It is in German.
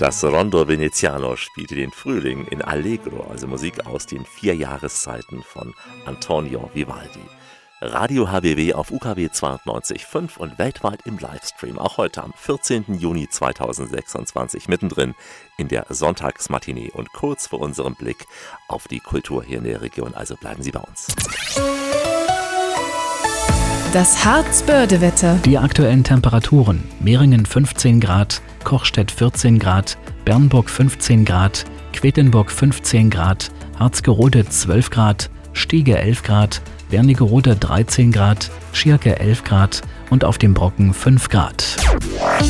Das Rondo Veneziano spielte den Frühling in Allegro, also Musik aus den 4 Jahreszeiten von Antonio Vivaldi. Radio HBW auf UKW 92.5 und weltweit im Livestream. Auch heute am 14. Juni 2026 mittendrin in der Sonntagsmatinee und kurz vor unserem Blick auf die Kultur hier in der Region. Also bleiben Sie bei uns. Das Harzbörde-Wetter. Die aktuellen Temperaturen: Meringen 15 Grad, Kochstedt 14 Grad, Bernburg 15 Grad, Quedlinburg 15 Grad, Harzgerode 12 Grad, Stiege 11 Grad, Wernigerode 13 Grad, Schierke 11 Grad und auf dem Brocken 5 Grad.